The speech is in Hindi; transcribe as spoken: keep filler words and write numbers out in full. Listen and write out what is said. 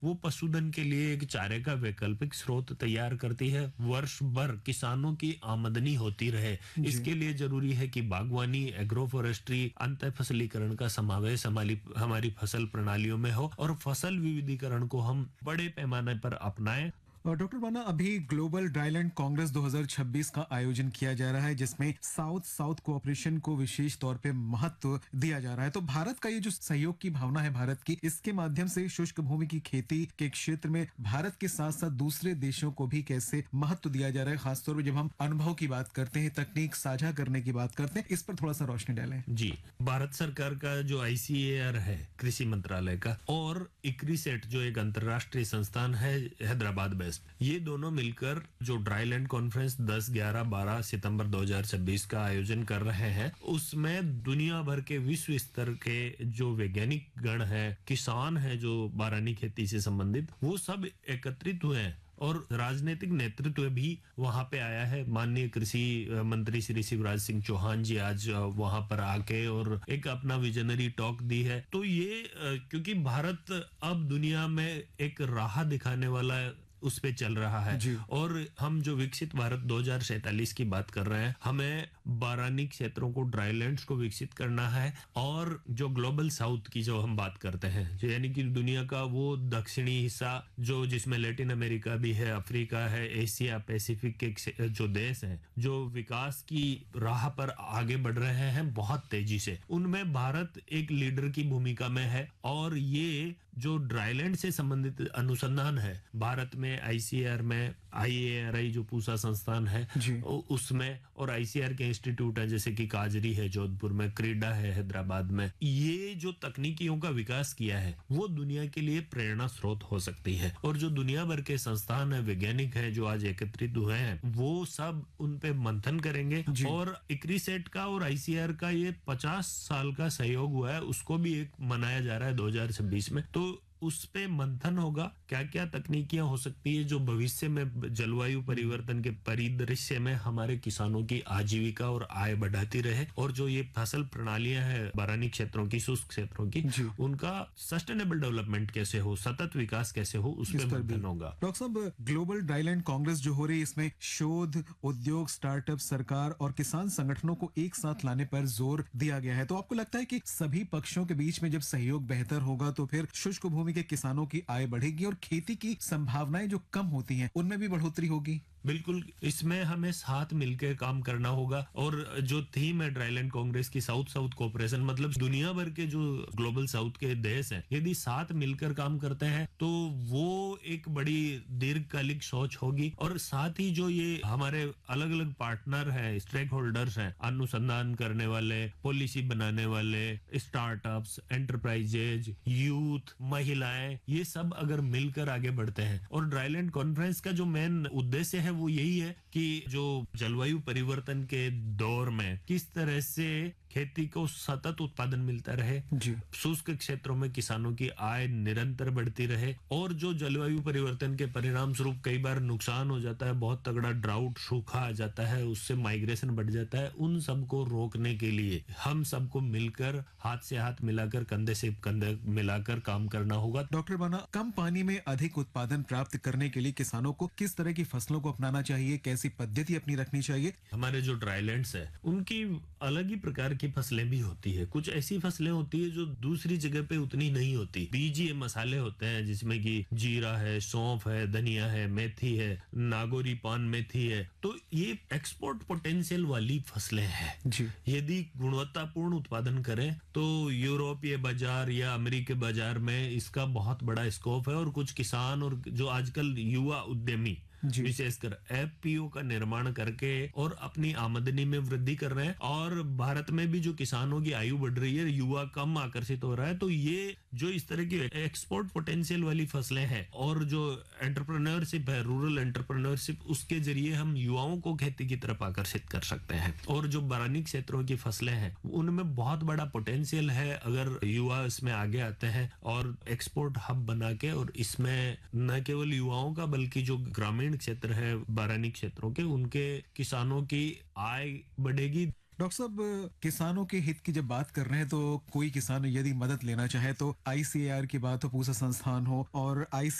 वो पशुधन के लिए एक चारे का वैकल्पिक स्रोत तैयार करती है, वर्ष भर किसानों की आमदनी होती रहे। इसके लिए जरूरी है कि बागवानी, एग्रो फॉरेस्ट्री, अंतः फसलीकरण का समावेश हमारी हमारी फसल प्रणालियों में हो और फसल विविधीकरण को हम बड़े पैमाने पर अपनाएं। और डॉक्टर बाना, अभी ग्लोबल ड्राईलैंड कांग्रेस दो हज़ार छब्बीस का आयोजन किया जा रहा है, जिसमें साउथ साउथ कोऑपरेशन को विशेष तौर पे महत्व दिया जा रहा है। तो भारत का ये जो सहयोग की भावना है भारत की, इसके माध्यम से शुष्क भूमि की खेती के क्षेत्र में भारत के साथ साथ दूसरे देशों को भी कैसे महत्व दिया जा रहा है, खासतौर पर जब हम अनुभव की बात करते हैं, तकनीक साझा करने की बात करते हैं, इस पर थोड़ा सा रोशनी डालें। जी, भारत सरकार का जो आई सी ए आर है कृषि मंत्रालय का, और इक्रिसेट जो एक अंतर्राष्ट्रीय संस्थान है हैदराबाद बेस्ड, ये दोनों मिलकर जो ड्राईलैंड कॉन्फ्रेंस दस, ग्यारह, बारह सितंबर दो हज़ार छब्बीस का आयोजन कर रहे हैं, उसमें दुनिया भर के विश्व स्तर के जो वैज्ञानिक गण हैं, किसान हैं जो बारानी खेती से संबंधित, वो सब एकत्रित हुए हैं और राजनीतिक नेतृत्व भी वहां पे आया है। माननीय कृषि मंत्री श्री शिवराज सिंह चौहान जी आज वहां पर आके और एक अपना विजनरी टॉक दी है। तो ये क्योंकि भारत अब दुनिया में एक राह दिखाने वाला उस पे चल रहा है, और हम जो विकसित भारत दो हज़ार सैंतालीस की बात कर रहे हैं, हमें बारानी क्षेत्रों को, ड्राईलैंड्स को विकसित करना है। और जो ग्लोबल साउथ की जो हम बात करते हैं, यानी कि दुनिया का वो दक्षिणी हिस्सा जो जिसमें लैटिन अमेरिका भी है, अफ्रीका है, एशिया पैसिफिक के जो देश हैं, जो विकास की राह पर आगे बढ़ रहे हैं बहुत तेजी से, उनमें भारत एक लीडर की भूमिका में है। और ये जो ड्राईलैंड से संबंधित अनुसंधान है भारत में, आई सी ए आर में, आई ए आर आई जो पूसा संस्थान है उसमें, और आई सी ए आर के इंस्टीट्यूट है जैसे कि काजरी है जोधपुर में, क्रीडा है हैदराबाद में, ये जो तकनीकियों का विकास किया है वो दुनिया के लिए प्रेरणा स्रोत हो सकती है। और जो दुनिया भर के संस्थान है, वैज्ञानिक है जो आज एकत्रित हुए हैं, वो सब उन पे मंथन करेंगे। और इक्रिसेट का और आई सी ए आर का ये पचास साल का सहयोग हुआ है, उसको भी एक मनाया जा रहा है दो हज़ार छब्बीस में। तो उस पे मंथन होगा, क्या क्या तकनीकियां हो सकती है जो भविष्य में जलवायु परिवर्तन के परिदृश्य में हमारे किसानों की आजीविका और आय बढ़ाती रहे, और जो ये फसल प्रणालियां हैं बारानी क्षेत्रों की, शुष्क क्षेत्रों की, उनका सस्टेनेबल डेवलपमेंट कैसे हो, सतत विकास कैसे हो, उस पर मंथन होगा। डॉक्टर साहब, ग्लोबल ड्राईलैंड कांग्रेस जो हो रही है, इसमें शोध, उद्योग, स्टार्टअप, सरकार और किसान संगठनों को एक साथ लाने पर जोर दिया गया है। तो आपको लगता है कि सभी पक्षों के बीच में जब सहयोग बेहतर होगा तो फिर शुष्क भूमि के किसानों की आय बढ़ेगी और खेती की संभावनाएं जो कम होती हैं उनमें भी बढ़ोतरी होगी? बिल्कुल, इसमें हमें साथ मिलकर काम करना होगा। और जो थीम है ड्राईलैंड कांग्रेस की, साउथ साउथ कोऑपरेशन, मतलब दुनिया भर के जो ग्लोबल साउथ के देश हैं, यदि साथ मिलकर काम करते हैं तो वो एक बड़ी दीर्घकालिक सोच होगी। और साथ ही जो ये हमारे अलग अलग पार्टनर हैं, स्टेक होल्डर्स हैं, अनुसंधान करने वाले, पॉलिसी बनाने वाले, स्टार्टअप्स, एंटरप्राइजेज, यूथ, महिलाएं, ये सब अगर मिलकर आगे बढ़ते हैं, और ड्राईलैंड कॉन्फ्रेंस का जो मेन उद्देश्य है वो यही है कि जो जलवायु परिवर्तन के दौर में किस तरह से खेती को सतत उत्पादन मिलता रहे, शुष्क क्षेत्रों में किसानों की आय निरंतर बढ़ती रहे, और जो जलवायु परिवर्तन के परिणाम स्वरूप कई बार नुकसान हो जाता है, बहुत तगड़ा ड्राउट, सूखा आ जाता है, उससे माइग्रेशन बढ़ जाता है, उन सबको रोकने के लिए हम सबको मिलकर हाथ से हाथ मिलाकर, कंधे से कंधे मिलाकर काम करना होगा। डॉक्टर बाना, कम पानी में अधिक उत्पादन प्राप्त करने के लिए किसानों को किस तरह की फसलों को अपनाना चाहिए, कैसी पद्धति अपनी रखनी चाहिए? हमारे जो ड्राईलैंड्स है उनकी अलग ही प्रकार की फसलें भी होती है। कुछ ऐसी फसलें होती है जो दूसरी जगह पे उतनी नहीं होती। बीजीय मसाले होते हैं जिसमें कि जीरा है, सौंफ है, धनिया है, मेथी है, नागोरी पान मेथी है। तो ये एक्सपोर्ट पोटेंशियल वाली फसलें हैं। यदि गुणवत्तापूर्ण उत्पादन करें तो यूरोपीय बाजार या अमेरिकी बाजार में इसका बहुत बड़ा स्कोप है। और कुछ किसान और जो आजकल युवा उद्यमी विशेषकर एफ पी ओ का निर्माण करके और अपनी आमदनी में वृद्धि कर रहे हैं, और भारत में भी जो किसानों की आयु बढ़ रही है, युवा कम आकर्षित हो रहा है। तो ये जो इस तरह की एक्सपोर्ट पोटेंशियल वाली फसलें हैं और जो एंटरप्रेन्योरशिप है, रूरल एंटरप्रेन्योरशिप, उसके जरिए हम युवाओं को खेती की तरफ आकर्षित कर सकते हैं। और जो बारानी क्षेत्रों की फसलें हैं उनमें बहुत बड़ा पोटेंशियल है अगर युवा इसमें आगे आते हैं और एक्सपोर्ट हब बना के, और इसमें न केवल युवाओं का बल्कि जो ग्रामीण क्षेत्र है बारानी क्षेत्रों के, उनके किसानों की आय बढ़ेगी। डॉक्टर साहब, किसानों के हित की जब बात कर रहे हैं तो कोई किसान यदि मदद लेना चाहे तो आईसीएआर की बात हो, पूसा संस्थान हो और आई